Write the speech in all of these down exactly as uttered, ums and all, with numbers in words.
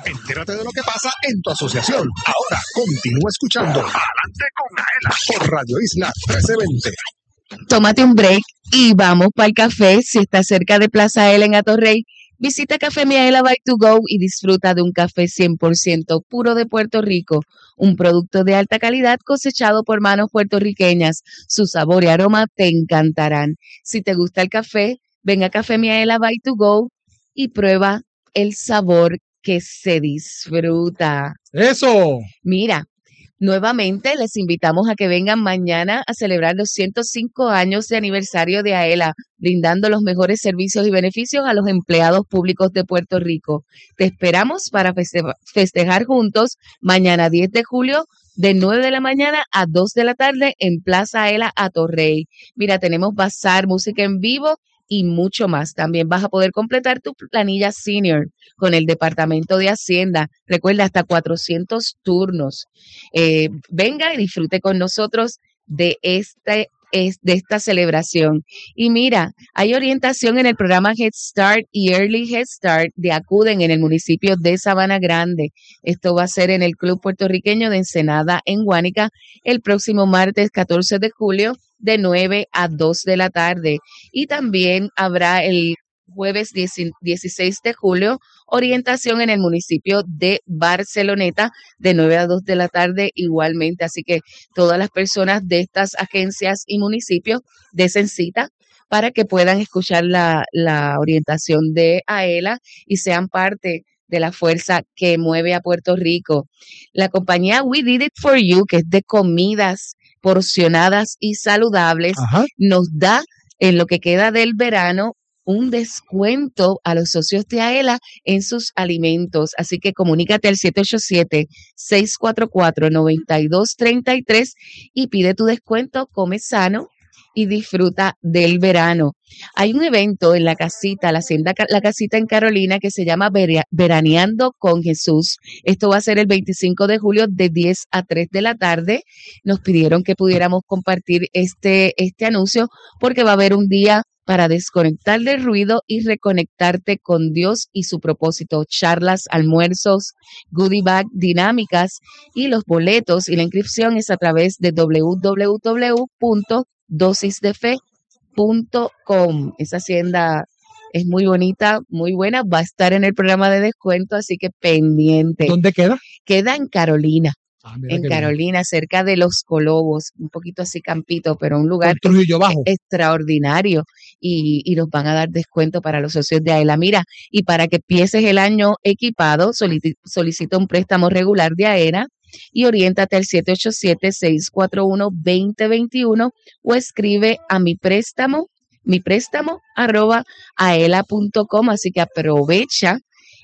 Entérate de lo que pasa en tu asociación. Ahora continúa escuchando Adelante con Aela por Radio Isla trece veinte. Tómate un break y vamos para el café. Si estás cerca de Plaza Aela en Atorrey, visita Café Miaela by to go y disfruta de un café cien por ciento puro de Puerto Rico, un producto de alta calidad cosechado por manos puertorriqueñas. Su sabor y aroma te encantarán. Si te gusta el café, ven a Café Miaela by to go y prueba el sabor que se disfruta. ¡Eso! Mira, nuevamente les invitamos a que vengan mañana a celebrar los ciento cinco años de aniversario de Aela, brindando los mejores servicios y beneficios a los empleados públicos de Puerto Rico. Te esperamos para feste- festejar juntos mañana diez de julio de nueve de la mañana a dos de la tarde en Plaza Aela Atorrey. Mira, tenemos bazar, música en vivo y mucho más. También vas a poder completar tu planilla senior con el Departamento de Hacienda. Recuerda, hasta cuatrocientos turnos. Eh, venga y disfrute con nosotros de este es de esta celebración. Y mira, hay orientación en el programa Head Start y Early Head Start de Acuden en el municipio de Sabana Grande. Esto va a ser en el Club Puertorriqueño de Ensenada en Guánica el próximo martes catorce de julio de nueve a dos de la tarde. Y también habrá el jueves dieciséis de julio, orientación en el municipio de Barceloneta de nueve a dos de la tarde igualmente. Así que todas las personas de estas agencias y municipios desen cita para que puedan escuchar la, la orientación de Aela y sean parte de la fuerza que mueve a Puerto Rico. La compañía We Did It For You, que es de comidas porcionadas y saludables, Ajá. nos da en lo que queda del verano un descuento a los socios de Aela en sus alimentos. Así que comunícate al siete ocho siete, seis cuatro cuatro, nueve dos tres tres y pide tu descuento, come sano y disfruta del verano. Hay un evento en la casita, la hacienda La Casita en Carolina, que se llama Veraneando con Jesús. Esto va a ser el veinticinco de julio de diez a tres de la tarde. Nos pidieron que pudiéramos compartir este, este anuncio porque va a haber un día para desconectar del ruido y reconectarte con Dios y su propósito. Charlas, almuerzos, goodie bag, dinámicas y los boletos y la inscripción es a través de doble u doble u doble u punto dosis de fe punto com. Esa hacienda es muy bonita, muy buena. Va a estar en el programa de descuento, así que pendiente. ¿Dónde queda? Queda en Carolina. Ah, en Carolina, bien. Cerca de Los Colobos, un poquito así campito, pero un lugar Bajo. extraordinario y, y nos van a dar descuento para los socios de Aela. Mira, y para que empieces el año equipado, solicita un préstamo regular de Aela y oriéntate al siete ocho siete, seis cuatro uno, dos cero dos uno o escribe a mi préstamo, mi préstamo arroba aela punto com. Así que aprovecha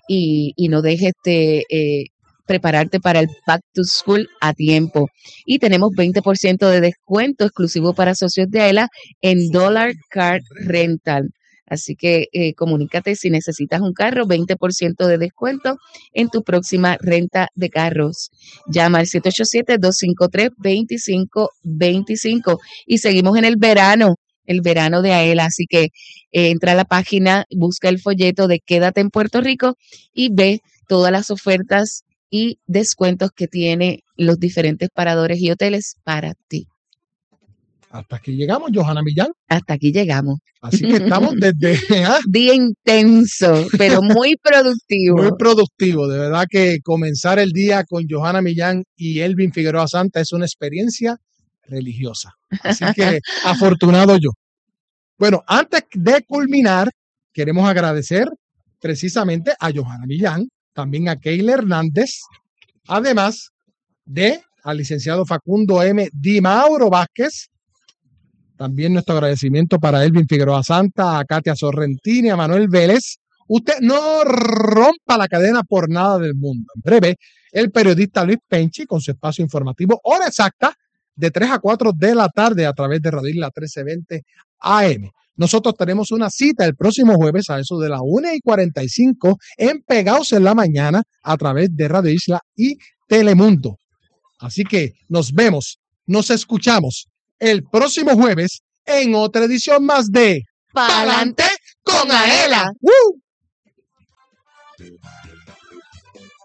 y, y no dejes de eh, prepararte para el Back to School a tiempo. Y tenemos veinte por ciento de descuento exclusivo para socios de Aela en Dollar Car Rental. Así que eh, comunícate si necesitas un carro, veinte por ciento de descuento en tu próxima renta de carros. Llama al siete ocho siete, dos cinco tres, dos cinco dos cinco y seguimos en el verano, el verano de Aela. Así que eh, entra a la página, busca el folleto de Quédate en Puerto Rico y ve todas las ofertas y descuentos que tiene los diferentes paradores y hoteles para ti. Hasta aquí llegamos, Johanna Millán. Hasta aquí llegamos. Así que estamos desde... ¿ah? Día intenso, pero muy productivo. Muy productivo. De verdad que comenzar el día con Johanna Millán y Elvin Figueroa Santa es una experiencia religiosa. Así que afortunado yo. Bueno, antes de culminar, queremos agradecer precisamente a Johanna Millán, también a Keila Hernández, además de al licenciado Facundo M. Di Mauro Vázquez. También nuestro agradecimiento para Elvin Figueroa Santa, a Katia Sorrentini, a Manuel Vélez. Usted no rompa la cadena por nada del mundo. En breve, el periodista Luis Penchi con su espacio informativo, hora exacta, de tres a cuatro de la tarde a través de Radio Isla trece veinte A M. Nosotros tenemos una cita el próximo jueves a eso de la una y cuarenta y cinco en Pegaos en la Mañana a través de Radio Isla y Telemundo. Así que nos vemos, nos escuchamos el próximo jueves en otra edición más de Pa'lante con Aela. ¡Uh!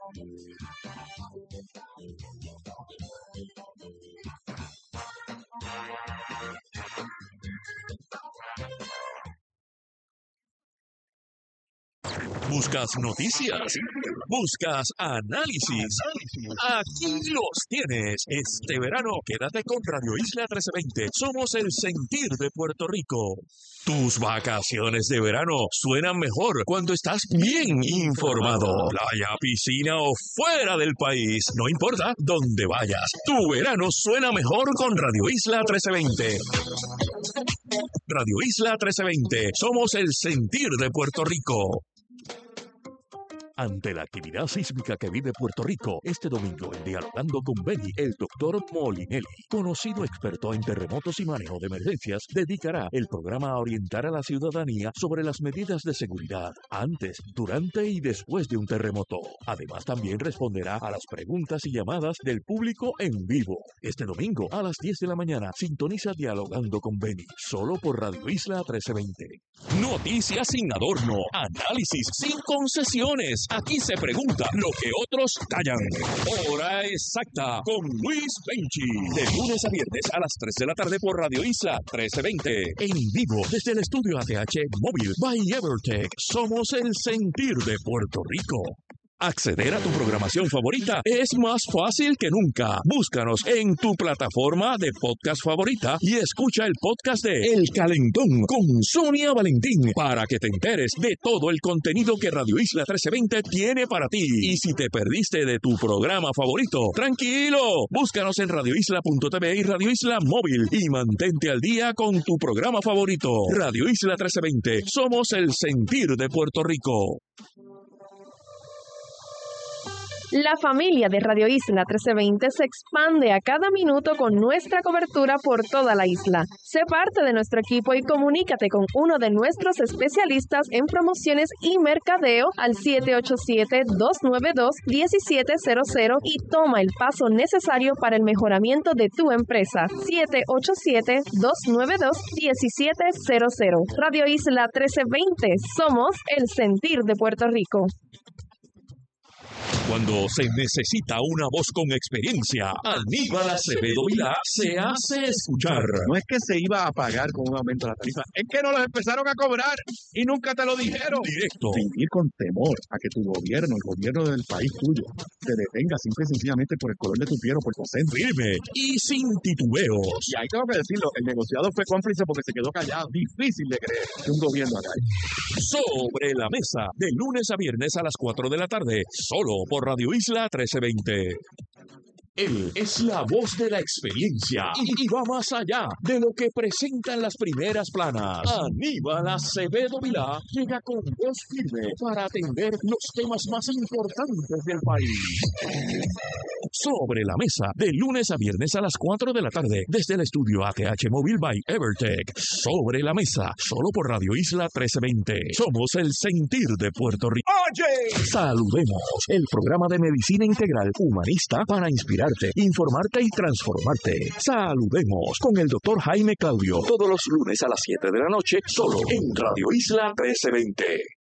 ¿Buscas noticias? ¿Buscas análisis? Aquí los tienes. Este verano quédate con Radio Isla trece veinte. Somos el sentir de Puerto Rico. Tus vacaciones de verano suenan mejor cuando estás bien informado. Playa, piscina o fuera del país. No importa dónde vayas. Tu verano suena mejor con Radio Isla trece veinte. Radio Isla trece veinte. Somos el sentir de Puerto Rico. Ante la actividad sísmica que vive Puerto Rico, este domingo en Dialogando con Benny, el doctor Molinelli, conocido experto en terremotos y manejo de emergencias, dedicará el programa a orientar a la ciudadanía sobre las medidas de seguridad antes, durante y después de un terremoto. Además, también responderá a las preguntas y llamadas del público en vivo. Este domingo a las diez de la mañana, sintoniza Dialogando con Benny, solo por Radio Isla trece veinte. Noticias sin adorno, análisis sin concesiones. Aquí se pregunta lo que otros callan. Hora exacta con Luis Benchi. De lunes a viernes a las tres de la tarde por Radio Isla trece veinte. En vivo desde el estudio A T H Móvil by Evertech. Somos el sentir de Puerto Rico. Acceder a tu programación favorita es más fácil que nunca. Búscanos en tu plataforma de podcast favorita y escucha el podcast de El Calentón con Sonia Valentín para que te enteres de todo el contenido que Radio Isla trece veinte tiene para ti. Y si te perdiste de tu programa favorito, tranquilo, búscanos en radio isla punto t v y Radio Isla Móvil y mantente al día con tu programa favorito. Radio Isla trece veinte, somos el sentir de Puerto Rico. La familia de Radio Isla trece veinte se expande a cada minuto con nuestra cobertura por toda la isla. Sé parte de nuestro equipo y comunícate con uno de nuestros especialistas en promociones y mercadeo al siete ocho siete, dos nueve dos, uno siete cero cero y toma el paso necesario para el mejoramiento de tu empresa. siete ocho siete, dos nueve dos, uno siete cero cero. Radio Isla trece veinte. Somos el sentir de Puerto Rico. Cuando se necesita una voz con experiencia, Aníbal Acevedo Vilá se hace escuchar. No es que se iba a pagar con un aumento de la tarifa, es que no los empezaron a cobrar y nunca te lo dijeron. Directo. Vivir con temor a que tu gobierno, el gobierno del país tuyo, te detenga simple y sencillamente por el color de tu piel o por tu acento. Firme y sin titubeos. Y ahí tengo que decirlo, el negociado fue cómplice porque se quedó callado. Difícil de creer que un gobierno haga eso. Sobre la mesa, de lunes a viernes a las cuatro de la tarde, solo por Radio Isla trece veinte. Él es la voz de la experiencia y, y va más allá de lo que presentan las primeras planas. Aníbal Acevedo Vilá llega con voz firme para atender los temas más importantes del país. Sobre la mesa, de lunes a viernes a las cuatro de la tarde, desde el estudio A T H Móvil by Evertech. Sobre la mesa, solo por Radio Isla trece veinte. Somos el sentir de Puerto Rico. ¡Oye! Saludemos el programa de medicina integral humanista para inspirarte, informarte y transformarte. Saludemos con el doctor Jaime Claudio, todos los lunes a las siete de la noche, solo en Radio Isla trece veinte.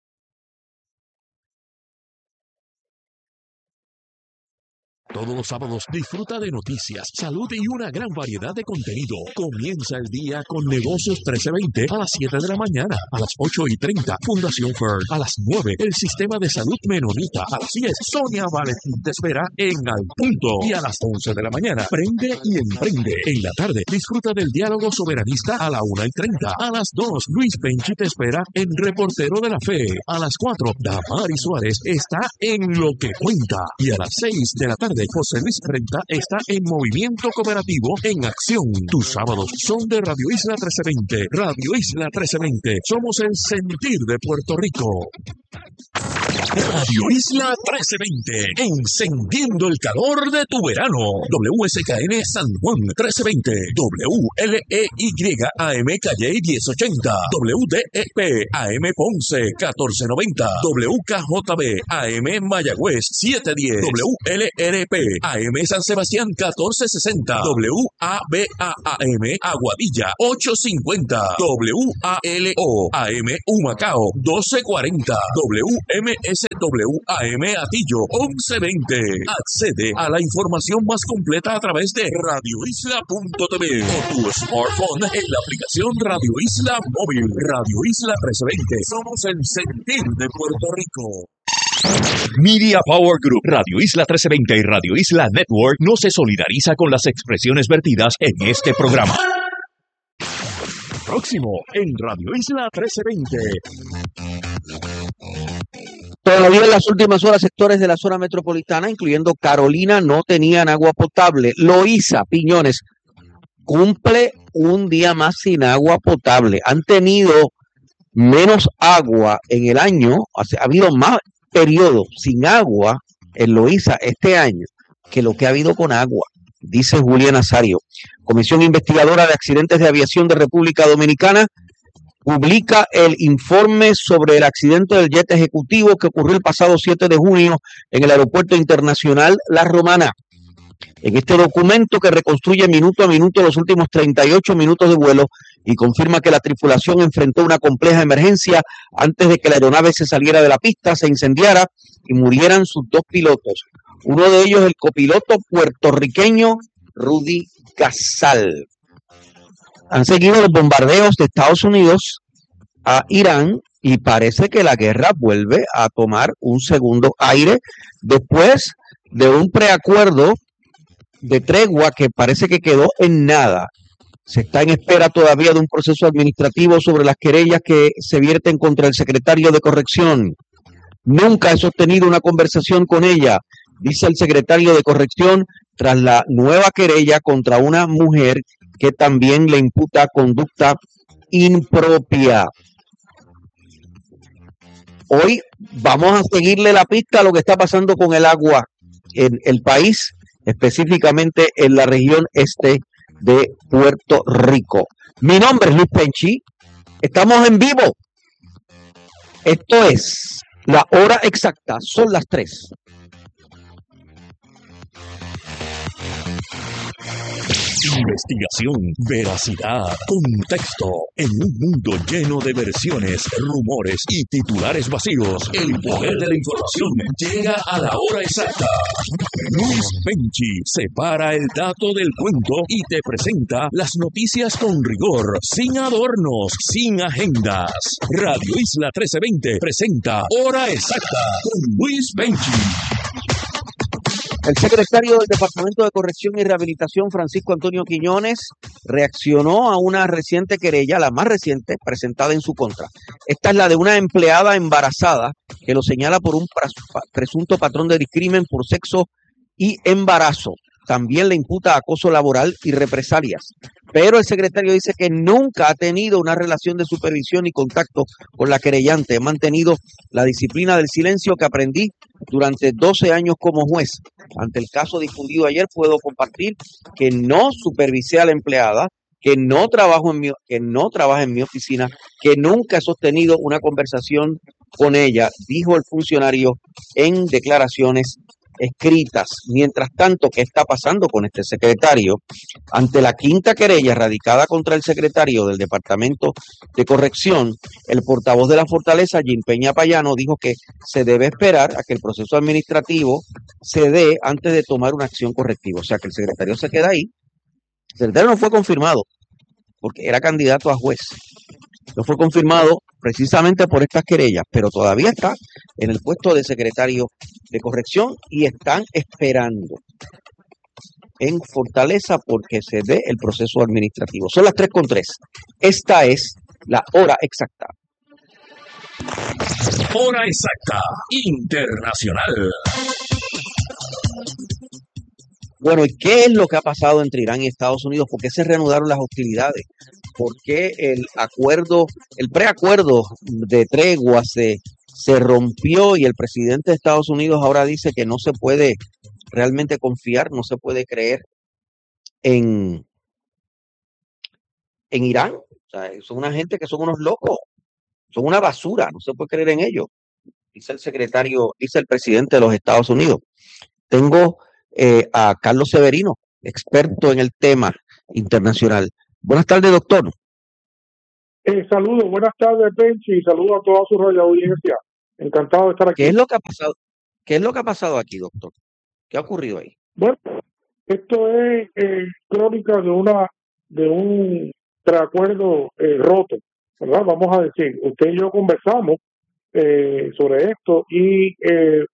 Todos los sábados disfruta de noticias, salud y una gran variedad de contenido. Comienza el día con Negocios trece veinte a las siete de la mañana. A las ocho y treinta, Fundación Fern. A las nueve, el Sistema de Salud Menonita. A las diez, Sonia Valentín te espera en Al Punto. Y a las once de la mañana, Prende y Emprende. En la tarde, disfruta del diálogo soberanista a la una y treinta. A las dos, Luis Benchi te espera en Reportero de la Fe. A las cuatro, Damari Suárez está en Lo que Cuenta. Y a las seis de la tarde, José Luis Renta está en Movimiento Cooperativo en Acción. Tus sábados son de Radio Isla trece veinte. Radio Isla trece veinte. Somos el sentir de Puerto Rico. Radio Isla trece veinte. Encendiendo el calor de tu verano. W S K N San Juan trece veinte. W L E Y A M Calle diez ochenta. W D E P A M Ponce catorce noventa. W K J B A M Mayagüez siete diez. W L R P A M San Sebastián catorce sesenta. W A B A A M Aguadilla ocho cincuenta. W A L O A M Humacao doce cuarenta. W M S W A M Atillo once veinte. Accede a la información más completa a través de radio isla punto t v o tu smartphone en la aplicación Radio Isla Móvil. Radio Isla trescientos veinte. Somos el sentir de Puerto Rico. Media Power Group, Radio Isla trescientos veinte y Radio Isla Network no se solidariza con las expresiones vertidas en este programa. Próximo en Radio Isla trescientos veinte. Todavía en las últimas horas, sectores de la zona metropolitana, incluyendo Carolina, no tenían agua potable. Loíza, Piñones, cumple un día más sin agua potable. Han tenido menos agua en el año, ha habido más periodos sin agua en Loíza este año que lo que ha habido con agua, dice Julia Nazario. Comisión Investigadora de Accidentes de Aviación de República Dominicana publica el informe sobre el accidente del jet ejecutivo que ocurrió el pasado siete de junio en el Aeropuerto Internacional La Romana. En este documento, que reconstruye minuto a minuto los últimos treinta y ocho minutos de vuelo y confirma que la tripulación enfrentó una compleja emergencia antes de que la aeronave se saliera de la pista, se incendiara y murieran sus dos pilotos. Uno de ellos, el copiloto puertorriqueño Rudy Casal. Han seguido los bombardeos de Estados Unidos a Irán y parece que la guerra vuelve a tomar un segundo aire después de un preacuerdo de tregua que parece que quedó en nada. Se está en espera todavía de un proceso administrativo sobre las querellas que se vierten contra el secretario de Corrección. Nunca he sostenido una conversación con ella, dice el secretario de Corrección, tras la nueva querella contra una mujer que también le imputa conducta impropia. Hoy vamos a seguirle la pista a lo que está pasando con el agua en el país, específicamente en la región este de Puerto Rico. Mi nombre es Luis Penchi. Estamos en vivo. Esto es la hora exacta. Son las tres. Investigación, veracidad, contexto. En un mundo lleno de versiones, rumores y titulares vacíos, el poder de la información llega a la hora exacta. Luis Penchi separa el dato del cuento y te presenta las noticias con rigor, sin adornos, sin agendas. Radio Isla trece veinte presenta Hora Exacta con Luis Penchi. El secretario del Departamento de Corrección y Rehabilitación, Francisco Antonio Quiñones, reaccionó a una reciente querella, la más reciente, presentada en su contra. Esta es la de una empleada embarazada que lo señala por un presunto patrón de discrimen por sexo y embarazo. También le imputa acoso laboral y represalias. Pero el secretario dice que nunca ha tenido una relación de supervisión y contacto con la querellante. He mantenido la disciplina del silencio que aprendí durante doce años como juez. Ante el caso difundido ayer, puedo compartir que no supervisé a la empleada, que no trabajo en mi, que no trabaja en mi oficina, que nunca he sostenido una conversación con ella, dijo el funcionario en declaraciones escritas. Mientras tanto, ¿qué está pasando con este secretario? Ante la quinta querella radicada contra el secretario del Departamento de Corrección, el portavoz de la Fortaleza, Jim Peña Payano, dijo que se debe esperar a que el proceso administrativo se dé antes de tomar una acción correctiva. O sea, que el secretario se queda ahí. El secretario no fue confirmado porque era candidato a juez. No fue confirmado precisamente por estas querellas, pero todavía está en el puesto de secretario de Corrección y están esperando en Fortaleza porque se dé el proceso administrativo. Son las tres con tres. Esta es la hora exacta. Hora exacta internacional. Bueno, ¿y qué es lo que ha pasado entre Irán y Estados Unidos? ¿Por qué se reanudaron las hostilidades? ¿Por qué el acuerdo, el preacuerdo de tregua se, se rompió y el presidente de Estados Unidos ahora dice que no se puede realmente confiar, no se puede creer en, en Irán? O sea, son una gente que son unos locos, son una basura, no se puede creer en ellos, dice el secretario, dice el presidente de los Estados Unidos. Tengo eh, a Carlos Severino, experto en el tema internacional. Buenas tardes, doctor. Eh, saludos, buenas tardes, Penchi, y saludos a toda su radio audiencia. Encantado de estar aquí. ¿Qué es lo que ha pasado? ¿Qué es lo que ha pasado aquí, doctor? ¿Qué ha ocurrido ahí? Bueno, esto es eh, crónica de una de un preacuerdo eh, roto, ¿verdad? Vamos a decir, usted y yo conversamos eh, sobre esto y eh,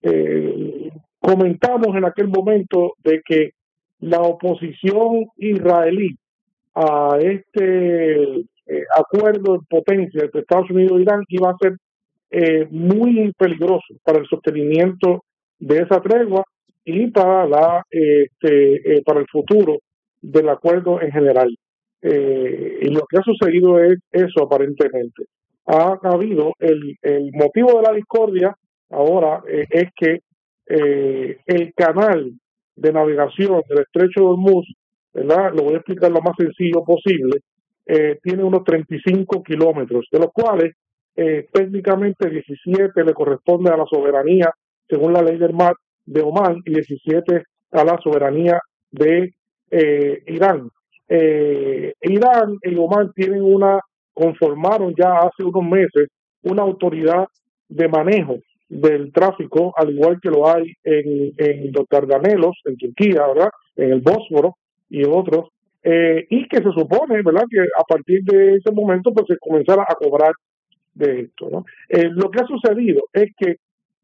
eh, comentamos en aquel momento de que la oposición israelí a este eh, acuerdo en potencia entre Estados Unidos e Irán iba a ser eh, muy peligroso para el sostenimiento de esa tregua y para la este, eh, para el futuro del acuerdo en general. Eh, y lo que ha sucedido es eso aparentemente. Ha habido el, el motivo de la discordia ahora eh, es que eh, el canal de navegación del estrecho de Hormuz, ¿verdad? Lo voy a explicar lo más sencillo posible, eh, tiene unos treinta y cinco kilómetros, de los cuales eh, técnicamente diecisiete le corresponde a la soberanía según la ley del mar de Omán y diecisiete a la soberanía de eh, Irán. Eh, Irán y Omán tienen una, conformaron ya hace unos meses una autoridad de manejo del tráfico, al igual que lo hay en, en los Dardanelos, en Turquía, ¿verdad? En el Bósforo y otros, eh, y que se supone, ¿verdad?, que a partir de ese momento pues se comenzara a cobrar de esto, ¿no? Eh, lo que ha sucedido es que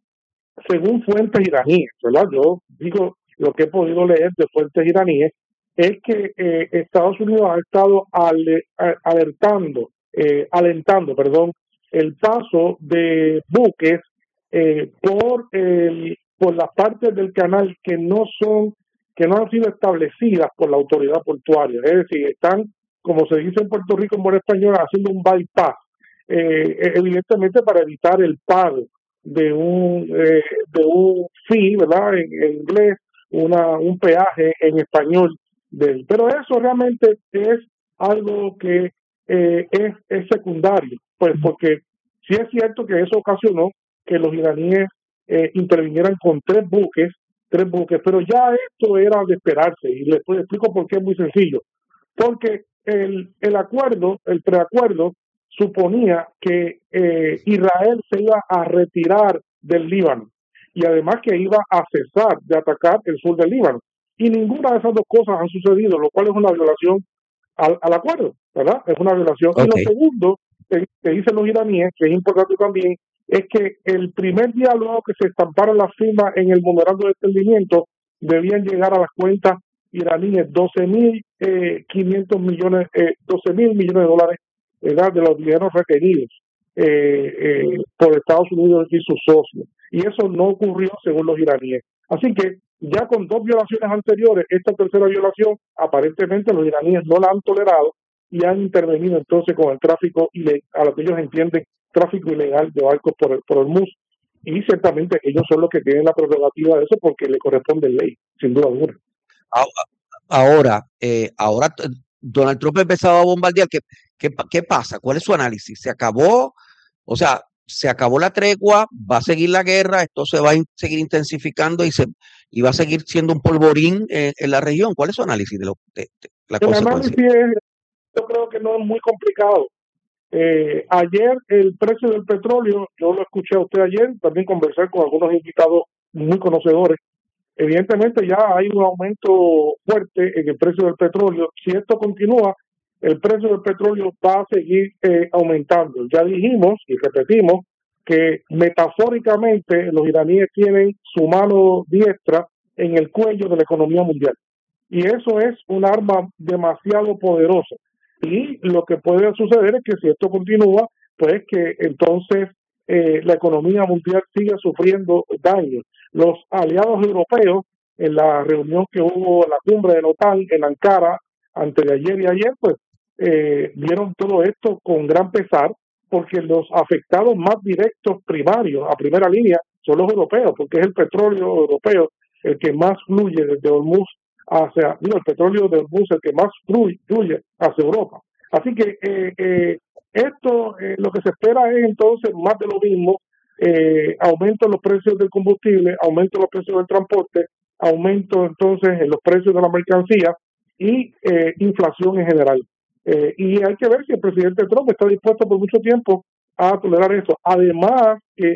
según fuentes iraníes, ¿verdad? Yo digo lo que he podido leer de fuentes iraníes, es que eh, Estados Unidos ha estado ale, alertando, eh, alentando, perdón, el paso de buques eh, por el, por las partes del canal que no son, que no han sido establecidas por la autoridad portuaria, es decir, están, como se dice en Puerto Rico en buen español, haciendo un bypass, eh, evidentemente para evitar el pago de un eh, de un fee, ¿verdad? En, en inglés, una un peaje en español del, pero eso realmente es algo que eh, es, es secundario, pues porque sí es cierto que eso ocasionó que los iraníes eh, intervinieran con tres buques, tres buques, pero ya esto era de esperarse y les explico por qué es muy sencillo, porque el, el acuerdo, el preacuerdo suponía que eh, Israel se iba a retirar del Líbano y además que iba a cesar de atacar el sur del Líbano. Y ninguna de esas dos cosas han sucedido, lo cual es una violación al, al acuerdo, ¿verdad? Es una violación. Okay. Y lo segundo que, que dicen los iraníes, que es importante también, es que el primer diálogo que se estampara las firmas en el memorando de entendimiento debían llegar a las cuentas iraníes doce mil quinientos millones, eh, doce mil millones de dólares, ¿verdad?, de los dineros requeridos eh, eh, por Estados Unidos y sus socios. Y eso no ocurrió según los iraníes. Así que ya con dos violaciones anteriores, esta tercera violación, aparentemente los iraníes no la han tolerado y han intervenido entonces con el tráfico ilegal, a lo que ellos entienden, tráfico ilegal de barcos por el, por el M U S. Y ciertamente ellos son los que tienen la prerrogativa de eso porque le corresponde ley, sin duda alguna. Ahora, eh, ahora Donald Trump ha empezado a bombardear. ¿Qué, qué, ¿Qué pasa? ¿Cuál es su análisis? ¿Se acabó? O sea, se acabó la tregua, va a seguir la guerra, esto se va a in- seguir intensificando y se y va a seguir siendo un polvorín en, en la región. ¿Cuál es su análisis de, lo, de, de la El consecuencia? análisis es, yo creo que no es muy complicado. Eh, ayer el precio del petróleo, yo lo escuché a usted ayer, también conversar con algunos invitados muy conocedores. Evidentemente ya hay un aumento fuerte en el precio del petróleo. Si esto continúa, el precio del petróleo va a seguir eh, aumentando. Ya dijimos y repetimos que metafóricamente los iraníes tienen su mano diestra en el cuello de la economía mundial. Y eso es un arma demasiado poderosa. Y lo que puede suceder es que si esto continúa, pues que entonces eh, la economía mundial sigue sufriendo daños. Los aliados europeos, en la reunión que hubo en la cumbre de la OTAN en Ankara, antes de ayer y ayer, pues eh, vieron todo esto con gran pesar, porque los afectados más directos primarios, a primera línea, son los europeos, porque es el petróleo europeo el que más fluye desde Hormuz hacia, digo, el petróleo de Hormuz el que más fluye, fluye hacia Europa. Así que eh, eh, esto, eh, lo que se espera es entonces más de lo mismo, eh, aumento en los precios del combustible, aumento en los precios del transporte, aumento entonces en los precios de la mercancía y eh, inflación en general. Eh, y hay que ver si el presidente Trump está dispuesto por mucho tiempo a tolerar eso. Además que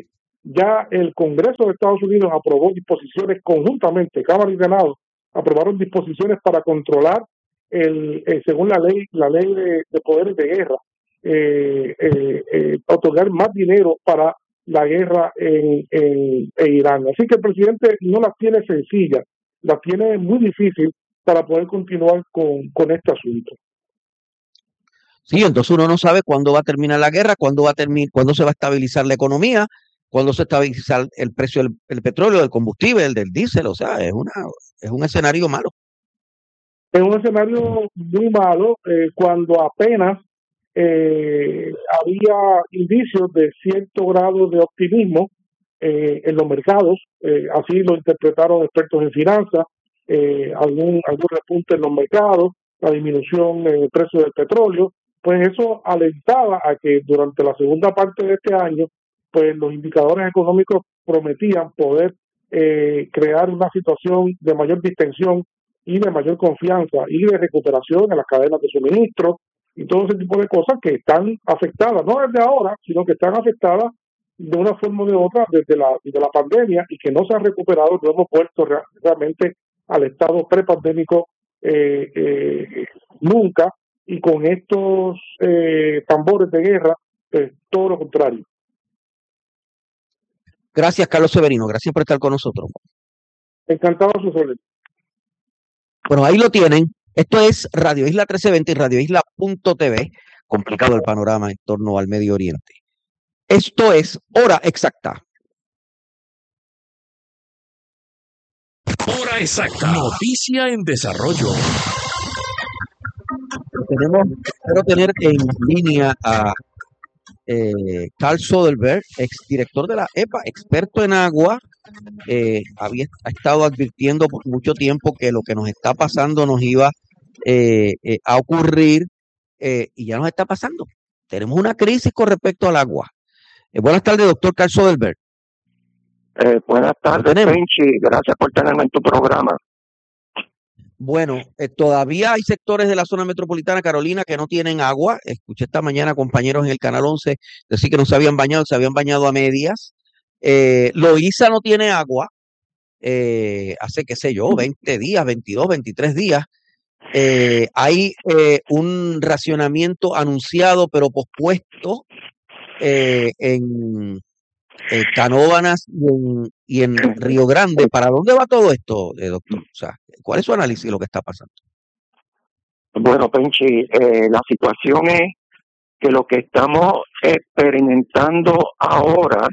Ya el Congreso de Estados Unidos aprobó disposiciones conjuntamente, Cámara y Senado aprobaron disposiciones para controlar el, eh, según la ley, la ley de, de poderes de guerra, eh, eh, eh, otorgar más dinero para la guerra en, en, en Irán. Así que el presidente no las tiene sencillas, las tiene muy difícil para poder continuar con, con este asunto. Sí, entonces uno no sabe cuándo va a terminar la guerra, cuándo va a terminar, cuándo se va a estabilizar la economía, cuándo se estabilizar el precio del el petróleo, del combustible, el del diésel, o sea, es una es un escenario malo. Es un escenario muy malo eh, cuando apenas eh, había indicios de cierto grado de optimismo eh, en los mercados, eh, así lo interpretaron expertos en finanzas, eh, algún, algún repunte en los mercados, la disminución en el precio del petróleo, pues eso alentaba a que durante la segunda parte de este año, pues los indicadores económicos prometían poder eh, crear una situación de mayor distensión y de mayor confianza y de recuperación en las cadenas de suministro y todo ese tipo de cosas que están afectadas, no desde ahora, sino que están afectadas de una forma o de otra desde la, desde la pandemia y que no se han recuperado, no hemos vuelto re- realmente al estado prepandémico eh, eh, nunca, y con estos eh, tambores de guerra, pues todo lo contrario. Gracias, Carlos Severino, gracias por estar con nosotros. Encantado de su soledad. Bueno, ahí lo tienen. Esto es Radio Isla trece veinte y Radio Isla punto T V. Complicado el panorama en torno al Medio Oriente. Esto es Hora Exacta. Hora Exacta. Noticia en desarrollo. Tenemos, espero tener en línea a eh, Carl Soderberg, exdirector de la E P A, experto en agua. Eh, había ha estado advirtiendo por mucho tiempo que lo que nos está pasando nos iba eh, eh, a ocurrir eh, y ya nos está pasando. Tenemos una crisis con respecto al agua. Eh, buenas tardes, doctor Carl Soderberg. Eh, buenas tardes, Penchi. Gracias por tenerme en tu programa. Bueno, eh, todavía hay sectores de la zona metropolitana, Carolina, que no tienen agua. Escuché esta mañana compañeros en el Canal once decir que no se habían bañado, se habían bañado a medias. Eh, Loíza no tiene agua eh, hace, qué sé yo, veinte días, veintidós, veintitrés días. Eh, hay eh, un racionamiento anunciado pero pospuesto eh, en eh, Canóvanas y en, y en Río Grande. ¿Para dónde va todo esto, eh, doctor? O sea, ¿cuál es su análisis de lo que está pasando? Bueno, Penchi, eh, la situación es que lo que estamos experimentando ahora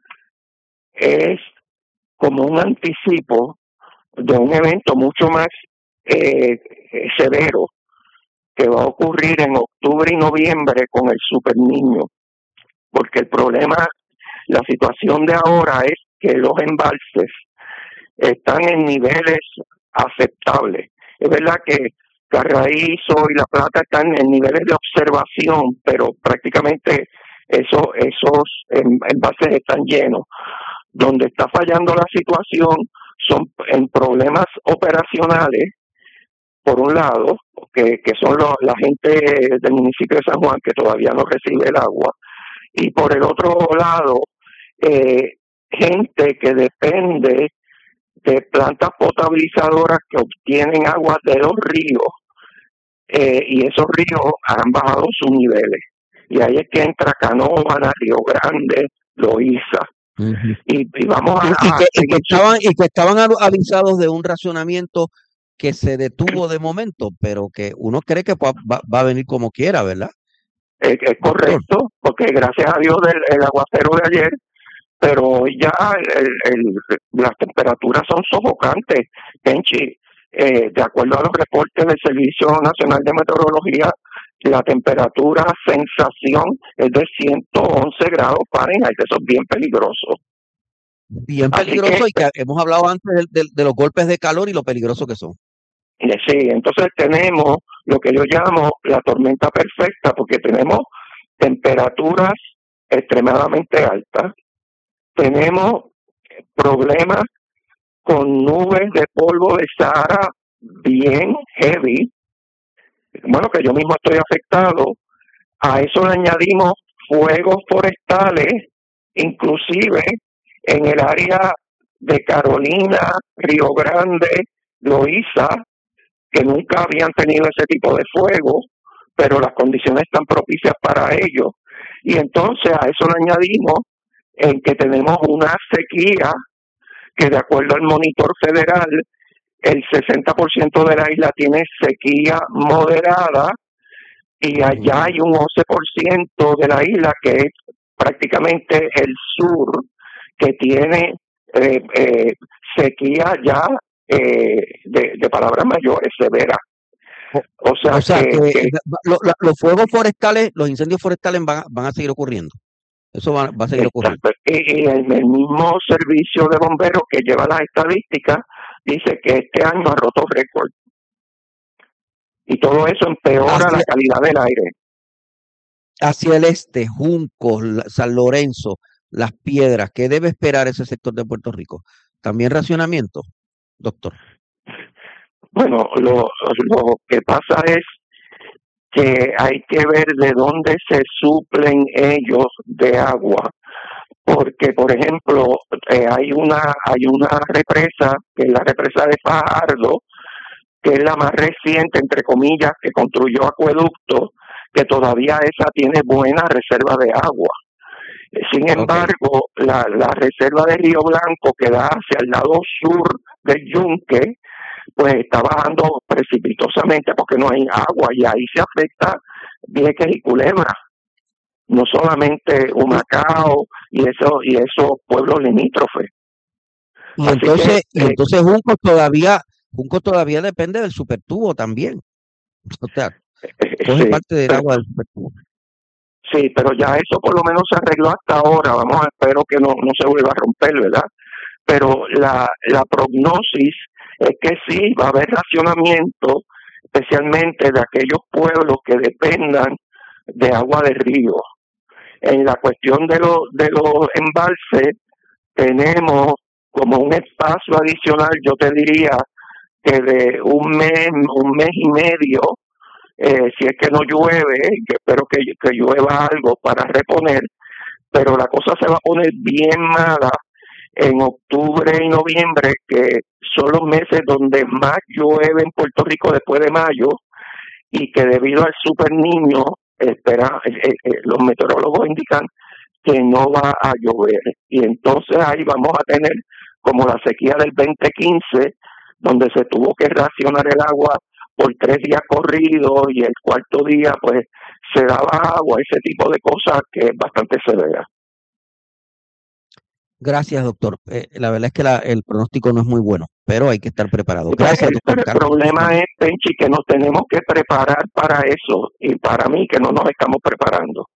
es como un anticipo de un evento mucho más eh, severo que va a ocurrir en octubre y noviembre con el Super Niño, porque el problema, la situación de ahora es que los embalses están en niveles aceptables. Es verdad que Carraízo y La Plata están en niveles de observación, pero prácticamente eso, esos embalses están llenos. Donde está fallando la situación son en problemas operacionales, por un lado, que, que son los, la gente del municipio de San Juan que todavía no recibe el agua, y por el otro lado, eh, gente que depende de plantas potabilizadoras que obtienen agua de los ríos, eh, y esos ríos han bajado sus niveles. Y ahí es que entra Canóvanas, Río Grande, Loíza. Uh-huh. y, y vamos a... Y que, y, que estaban, y que estaban avisados de un racionamiento que se detuvo de momento, pero que uno cree que va, va, va a venir como quiera, ¿verdad? Es, es correcto, porque gracias a Dios del el aguacero de ayer, pero ya el, el, las temperaturas son sofocantes, Penchi. Eh, de acuerdo a los reportes del Servicio Nacional de Meteorología, la temperatura sensación es de ciento once grados Fahrenheit. Eso es bien peligroso. Bien peligroso, que, y que hemos hablado antes de, de, de los golpes de calor y lo peligroso que son. Sí, entonces tenemos lo que yo llamo la tormenta perfecta, porque tenemos temperaturas extremadamente altas, tenemos problemas con nubes de polvo de Sahara bien heavy, bueno, que yo mismo estoy afectado. A eso le añadimos fuegos forestales, inclusive En el área de Carolina, Río Grande, Loíza, que nunca habían tenido ese tipo de fuego, pero las condiciones están propicias para ello. Y entonces a eso le añadimos en que tenemos una sequía que, de acuerdo al monitor federal, el sesenta por ciento de la isla tiene sequía moderada y allá hay un once por ciento de la isla que es prácticamente el sur, que tiene eh, eh, sequía ya eh, de, de palabras mayores, severa. O sea, O sea, que, que que lo- lo- los fuegos forestales, los incendios forestales van, a- van a seguir ocurriendo. Eso va, va a seguir ocurriendo. y, y el, el mismo servicio de bomberos que lleva las estadísticas dice que este año ha roto récord. Y todo eso empeora Hacia, la calidad del aire. hacia el este, Juncos, la- San Lorenzo, Las Piedras, ¿qué debe esperar ese sector de Puerto Rico? ¿También racionamiento, doctor? Bueno, lo, lo que pasa es que hay que ver de dónde se suplen ellos de agua, porque por ejemplo eh, hay una hay una represa, que es la represa de Fajardo, que es la más reciente, entre comillas, que construyó Acueducto, que todavía esa tiene buena reserva de agua. Sin embargo, okay. la, la reserva de Río Blanco, que da hacia el lado sur del Yunque, pues está bajando precipitosamente porque no hay agua, y ahí se afecta Vieques y Culebra, no solamente Humacao y eso y esos pueblos limítrofes. Y entonces, que, y eh, entonces Junco todavía, Junco todavía depende del supertubo también. O sea, coge sí, parte del pero, agua del supertubo. Sí, pero ya eso por lo menos se arregló hasta ahora. Vamos, espero que no, no se vuelva a romper, ¿verdad? Pero la, la prognosis es que sí, va a haber racionamiento, especialmente de aquellos pueblos que dependan de agua de río. En la cuestión de los de los embalses, tenemos como un espacio adicional, yo te diría que de un mes, un mes y medio, eh, si es que no llueve, que espero que, que llueva algo para reponer, pero la cosa se va a poner bien mala en octubre y noviembre, que son los meses donde más llueve en Puerto Rico después de mayo, y que debido al super niño, espera, eh, eh, los meteorólogos indican que no va a llover, y entonces ahí vamos a tener como la sequía del veinte quince, donde se tuvo que racionar el agua por tres días corridos y el cuarto día pues se daba agua, ese tipo de cosas que es bastante severa. Gracias, doctor. Eh, la verdad es que la, el pronóstico no es muy bueno, pero hay que estar preparado. Gracias, el, doctor. El problema es, Penchi, que nos tenemos que preparar para eso, y para mí que no nos estamos preparando.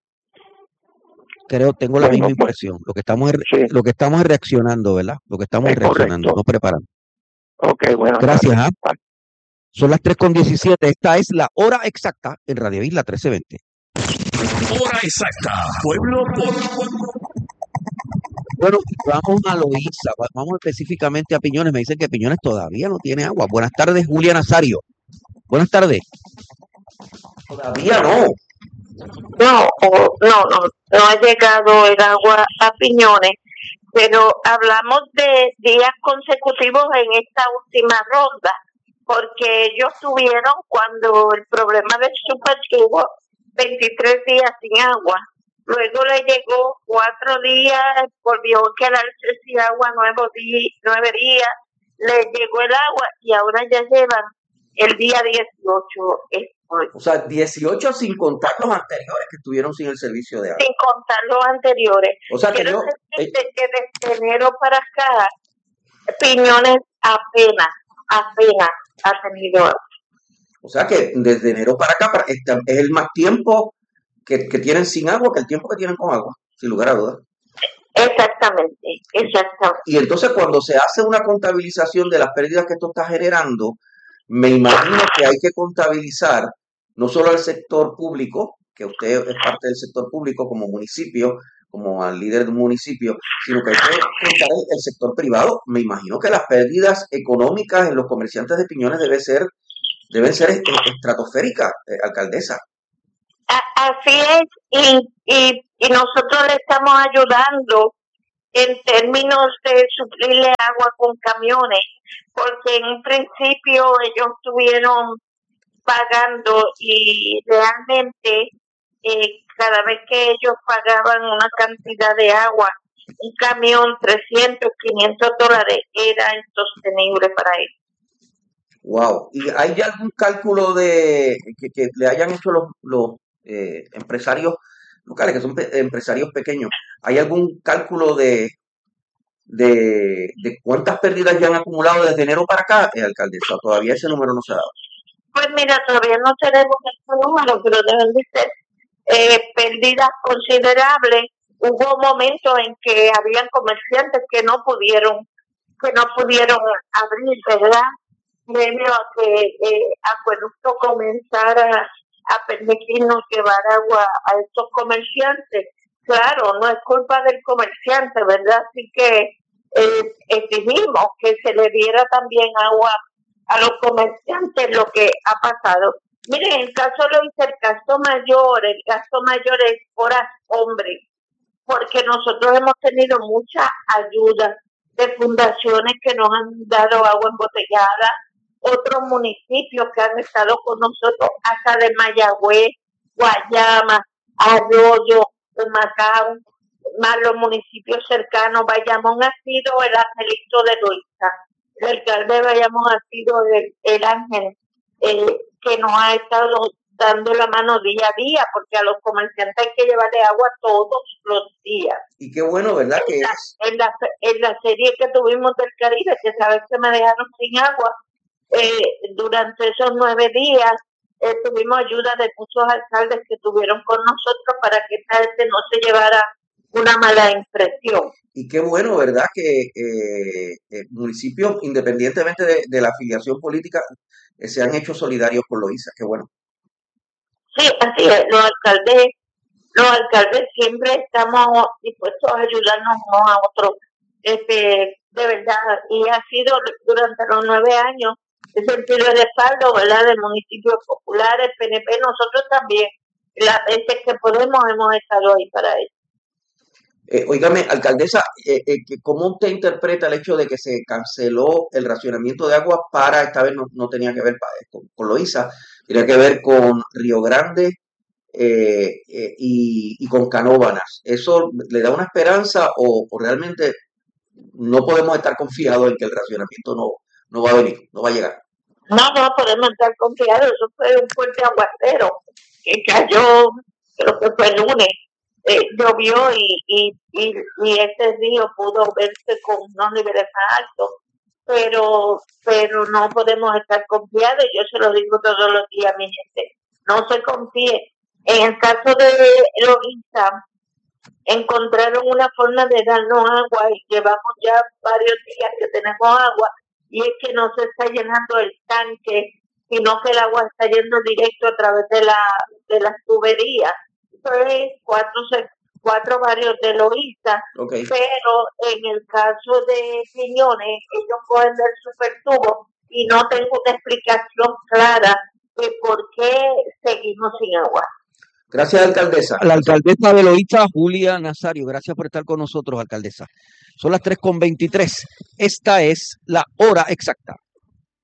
Creo, tengo la bueno, misma impresión. Lo que estamos es, sí. lo que estamos es reaccionando, ¿verdad? Lo que estamos es reaccionando, correcto. No preparando. Ok, bueno. Gracias. ¿Ah? Son las tres con diecisiete. Esta es la hora exacta en Radio Isla trece veinte. Hora exacta. Pueblo por Bueno, vamos a Loíza, vamos específicamente a Piñones. Me dicen que Piñones todavía no tiene agua. Buenas tardes, Julia Nazario. Buenas tardes. Todavía no. No, no, no, no ha llegado el agua a Piñones, pero hablamos de días consecutivos en esta última ronda, porque ellos tuvieron, cuando el problema del supertubo, veintitrés días sin agua. Luego le llegó cuatro días, volvió a quedarse sin agua nueve, di- nueve días, le llegó el agua y ahora ya llevan el día dieciocho. Hoy. O sea, dieciocho sin contar los anteriores que estuvieron sin el servicio de agua. Sin contar los anteriores. O sea, que Quiero yo, decirte eh, que desde enero para acá, Piñones apenas, apenas ha tenido agua. O sea que desde enero para acá para, este, es el más tiempo que, que tienen sin agua que el tiempo que tienen con agua, sin lugar a dudas. Exactamente, exactamente. Y entonces cuando se hace una contabilización de las pérdidas que esto está generando, me imagino que hay que contabilizar no solo al sector público, que usted es parte del sector público como municipio, como al líder de un municipio, sino que hay que contar el, el sector privado. Me imagino que las pérdidas económicas en los comerciantes de Piñones debe ser, deben ser estratosféricas, eh, alcaldesa. Así es, y, y, y nosotros le estamos ayudando en términos de suplirle agua con camiones, porque en un principio ellos estuvieron pagando y realmente eh, cada vez que ellos pagaban una cantidad de agua, un camión, trescientos, quinientos dólares, era insostenible para ellos. Wow. ¿Y hay ya algún cálculo de que, que le hayan hecho los, los eh, empresarios locales, que son pe- empresarios pequeños? ¿Hay algún cálculo de, de, de cuántas pérdidas ya han acumulado desde enero para acá, eh, alcaldesa? Todavía ese número no se ha dado. Pues mira, todavía no tenemos este número, pero deben de ser eh, pérdidas considerables. Hubo momentos en que habían comerciantes que no pudieron, que no pudieron abrir, ¿verdad? Debido a que eh, Acueducto comenzara a permitirnos llevar agua a estos comerciantes. Claro, no es culpa del comerciante, ¿verdad? Así que eh, exigimos que se le diera también agua a los comerciantes, lo que ha pasado. Miren, el caso lo hice, el gasto mayor, el gasto mayor es horas hombre, porque nosotros hemos tenido mucha ayuda de fundaciones que nos han dado agua embotellada, otros municipios que han estado con nosotros, hasta de Mayagüez, Guayama, Arroyo, Humacao, más los municipios cercanos. Bayamón ha sido el angelito de Luisa. El alcalde de Bayamón ha sido el, el ángel eh, que nos ha estado dando la mano día a día, porque a los comerciantes hay que llevarle agua todos los días. Y qué bueno, ¿verdad? En Que la, es. en la, en la serie que tuvimos del Caribe, que sabes que me dejaron sin agua, eh, durante esos nueve días eh, tuvimos ayuda de muchos alcaldes que estuvieron con nosotros para que esta gente no se llevara una mala impresión. Y qué bueno, ¿verdad? Que eh, eh, municipios, independientemente de, de la afiliación política, eh, se han hecho solidarios con Loíza. Qué bueno. Sí, así es. Los alcaldes, los alcaldes siempre estamos dispuestos a ayudarnos unos a otros, este, de verdad. Y ha sido durante los nueve años ese sentido de respaldo, ¿verdad? De municipios populares, P N P, nosotros también, las veces que podemos, hemos estado ahí para ellos. Eh, óigame, alcaldesa, eh, eh, que ¿cómo usted interpreta el hecho de que se canceló el racionamiento de agua para, esta vez no, no tenía que ver pa- con, con Loíza, tenía que ver con Río Grande eh, eh, y, y con Canóvanas? ¿Eso le da una esperanza o, o realmente no podemos estar confiados en que el racionamiento no, no va a venir, no va a llegar? No, no podemos estar confiados. Eso fue un fuerte aguacero que cayó, creo que fue el lunes. Eh, llovió y, y, y, y ese río pudo verse con unos niveles más altos, pero pero no podemos estar confiados. Yo se lo digo todos los días a mi gente, no se confíe. En el caso de Loíza, encontraron una forma de darnos agua y llevamos ya varios días que tenemos agua, y es que no se está llenando el tanque, sino que el agua está yendo directo a través de la de las tuberías. Hay cuatro, cuatro barrios de Loíza, Okay. pero en el caso de Piñones, ellos cogen del supertubo y no tengo una explicación clara de por qué seguimos sin agua. Gracias, alcaldesa. La alcaldesa de Loíza, Julia Nazario, gracias por estar con nosotros, alcaldesa. Son las tres con veintitrés. Esta es la hora exacta.